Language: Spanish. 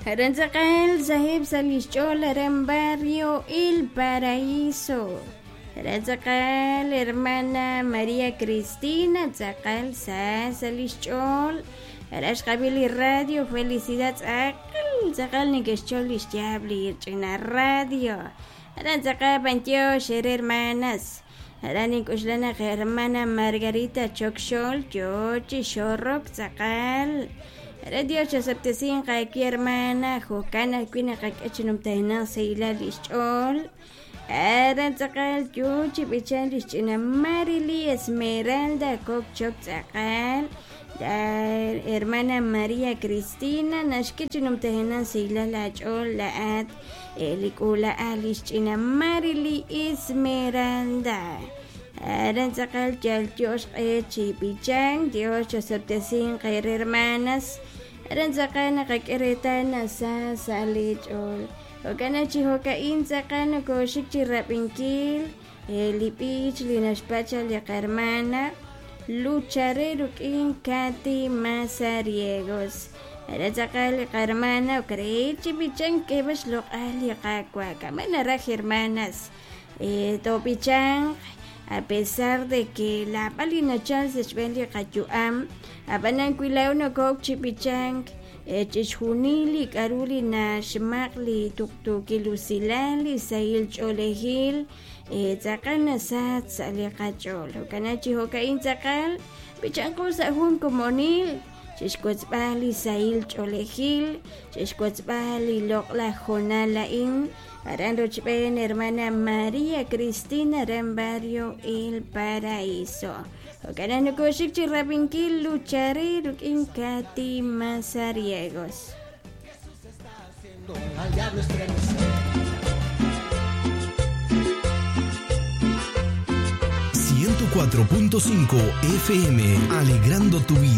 Ranzaqal sahib salishchola en barrio El Paraíso. Ranzaqal hermana María Cristina Zaqal salishchol. Rashqabili radio felicidad Zaqal nigeshchol ishtiabli irchina radio. Ranzaqal bantio sher hermanas. Rani kushlana hermana Margarita Chokshol Chochi Shorrok Zaqal. Radio 85 aquí hermana Jocana Quina Kakachinum Taina Seila Lishol Aran Zakal Yuchi Bichan Lishina Marily Esmeralda Kokchok Zakal hermana María Cristina Nashkichinum Taina Seila Lachol Laat Elikula Alishina Marily Esmeralda Aran Zakal Jal Josh Echi Bichan Dios 85 hermanas Ranzaqana kakiretana sa salichol. Okanachi hoka inzaqana koshikchi rapinkil. Lipich linashpacha liqarmana. Lucharero kinkati masariegos. Ranzaqali qarmana okreichi bichan kebash loqali qaqwa. Kamana raj hermanas. Topichan. A pesar de que la palina chance es vendi kachuam, abanan kuilao no kok chipichank, chishunili karuli na shmakli tuktuki lusilali sail cholehil, zakana sat sali kachol. Kanachi hoka in zakal, pichanko sa hun komonil, chishkotzbali sail cholehil, chishkotzbali lokla jonala in, Arando Chipen, hermana María Cristina, en barrio El Paraíso. Ocarano Koshikchi Rapinkil, Lucharero, Inkati, Mazariegos. 104.5 FM, alegrando tu vida.